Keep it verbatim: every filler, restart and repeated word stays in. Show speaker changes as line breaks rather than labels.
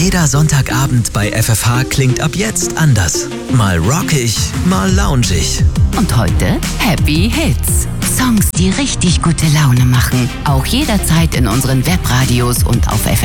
Jeder Sonntagabend bei F F H klingt ab jetzt anders. Mal rockig, mal loungig.
Und heute Happy Hits. Songs, die richtig gute Laune machen. Auch jederzeit in unseren Webradios und auf f